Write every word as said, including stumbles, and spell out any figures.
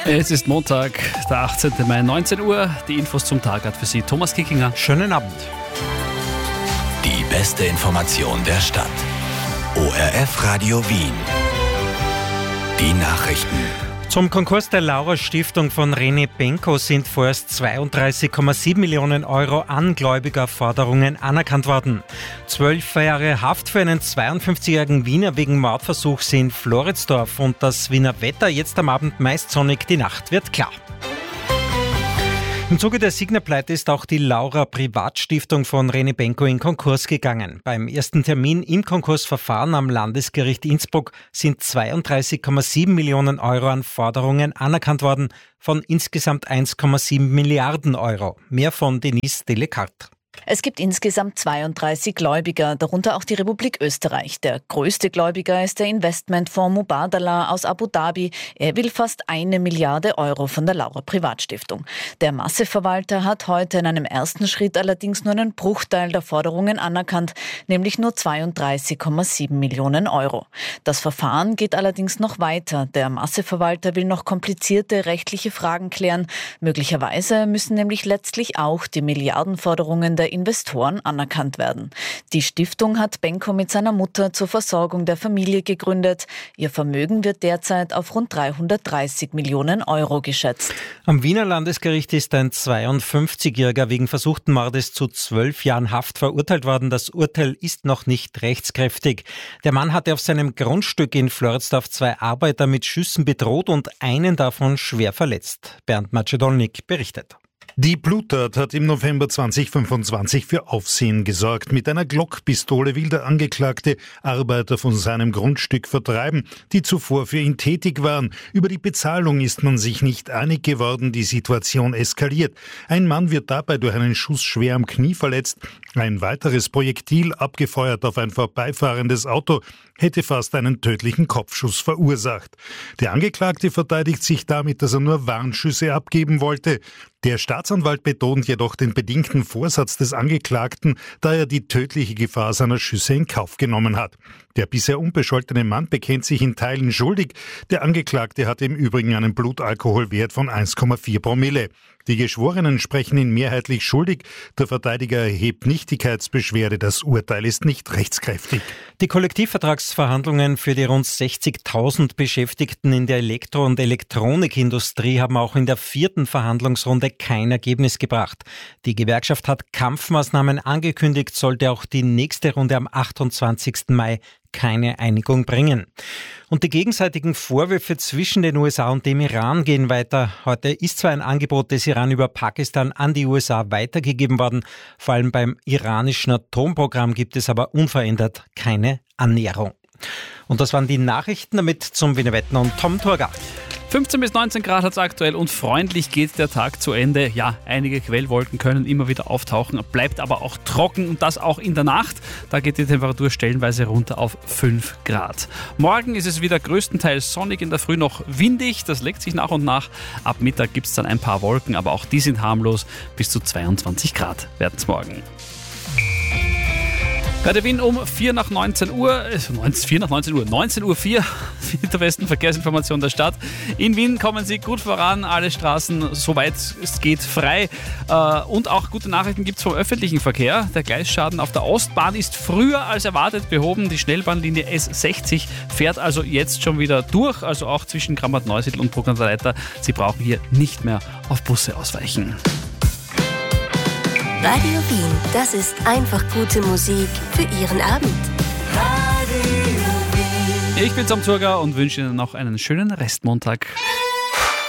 Es ist Montag, der achtzehnten Mai, neunzehn Uhr. Die Infos zum Tag hat für Sie Thomas Kickinger. Schönen Abend. Die beste Information der Stadt. O R F Radio Wien. Die Nachrichten. Zum Konkurs der Laura-Stiftung von Rene Benko sind vorerst zweiunddreißig Komma sieben Millionen Euro an Gläubigerforderungen anerkannt worden. Zwölf Jahre Haft für einen zweiundfünfzigjährigen Wiener wegen Mordversuchs in Floridsdorf und das Wiener Wetter jetzt am Abend meist sonnig, die Nacht wird klar. Im Zuge der Signa-Pleite ist auch die Laura-Privatstiftung von Rene Benko in Konkurs gegangen. Beim ersten Termin im Konkursverfahren am Landesgericht Innsbruck sind zweiunddreißig Komma sieben Millionen Euro an Forderungen anerkannt worden, von insgesamt eins Komma sieben Milliarden Euro. Mehr von Denise Delecarte. Es gibt insgesamt zweiunddreißig Gläubiger, darunter auch die Republik Österreich. Der größte Gläubiger ist der Investmentfonds Mubadala aus Abu Dhabi. Er will fast eine Milliarde Euro von der Laura Privatstiftung. Der Masseverwalter hat heute in einem ersten Schritt allerdings nur einen Bruchteil der Forderungen anerkannt, nämlich nur zweiunddreißig Komma sieben Millionen Euro. Das Verfahren geht allerdings noch weiter. Der Masseverwalter will noch komplizierte rechtliche Fragen klären. Möglicherweise müssen nämlich letztlich auch die Milliardenforderungen der Investoren anerkannt werden. Die Stiftung hat Benko mit seiner Mutter zur Versorgung der Familie gegründet. Ihr Vermögen wird derzeit auf rund dreihundertdreißig Millionen Euro geschätzt. Am Wiener Landesgericht ist ein zweiundfünfzigjähriger wegen versuchten Mordes zu zwölf Jahren Haft verurteilt worden. Das Urteil ist noch nicht rechtskräftig. Der Mann hatte auf seinem Grundstück in Floridsdorf zwei Arbeiter mit Schüssen bedroht und einen davon schwer verletzt. Bernd Macedolnik berichtet. Die Bluttat hat im November zweitausendfünfundzwanzig für Aufsehen gesorgt. Mit einer Glockpistole will der Angeklagte Arbeiter von seinem Grundstück vertreiben, die zuvor für ihn tätig waren. Über die Bezahlung ist man sich nicht einig geworden, die Situation eskaliert. Ein Mann wird dabei durch einen Schuss schwer am Knie verletzt. Ein weiteres Projektil, abgefeuert auf ein vorbeifahrendes Auto, hätte fast einen tödlichen Kopfschuss verursacht. Der Angeklagte verteidigt sich damit, dass er nur Warnschüsse abgeben wollte. Der Staatsanwalt betont jedoch den bedingten Vorsatz des Angeklagten, da er die tödliche Gefahr seiner Schüsse in Kauf genommen hat. Der bisher unbescholtene Mann bekennt sich in Teilen schuldig. Der Angeklagte hat im Übrigen einen Blutalkoholwert von eins Komma vier Promille. Die Geschworenen sprechen ihn mehrheitlich schuldig. Der Verteidiger erhebt Nichtigkeitsbeschwerde. Das Urteil ist nicht rechtskräftig. Die Kollektivvertragsverhandlungen für die rund sechzigtausend Beschäftigten in der Elektro- und Elektronikindustrie haben auch in der vierten Verhandlungsrunde kein Ergebnis gebracht. Die Gewerkschaft hat Kampfmaßnahmen angekündigt, sollte auch die nächste Runde am achtundzwanzigsten Mai keine Einigung bringen. Und die gegenseitigen Vorwürfe zwischen den U S A und dem Iran gehen weiter. Heute ist zwar ein Angebot des Iran über Pakistan an die U S A weitergegeben worden. Vor allem beim iranischen Atomprogramm gibt es aber unverändert keine Annäherung. Und das waren die Nachrichten, damit zum Wiener Wetter und Tom Torgart. fünfzehn bis neunzehn Grad hat es aktuell und freundlich geht der Tag zu Ende. Ja, einige Quellwolken können immer wieder auftauchen, bleibt aber auch trocken und das auch in der Nacht. Da geht die Temperatur stellenweise runter auf fünf Grad. Morgen ist es wieder größtenteils sonnig, in der Früh noch windig. Das legt sich nach und nach. Ab Mittag gibt es dann ein paar Wolken, aber auch die sind harmlos. Bis zu zweiundzwanzig Grad werden es morgen. Bei der Wien um vier nach neunzehn Uhr, vier nach neunzehn Uhr, neunzehn Uhr vier, mit der besten Verkehrsinformation der Stadt. In Wien kommen Sie gut voran, alle Straßen, soweit es geht, frei. Und auch gute Nachrichten gibt es vom öffentlichen Verkehr. Der Gleisschaden auf der Ostbahn ist früher als erwartet behoben. Die Schnellbahnlinie S sechzig fährt also jetzt schon wieder durch, also auch zwischen Krampach-Neusiedl und Bruckner Leiter. Sie brauchen hier nicht mehr auf Busse ausweichen. Radio Wien, das ist einfach gute Musik für Ihren Abend. Ich bin Tom Zurger und wünsche Ihnen noch einen schönen Restmontag.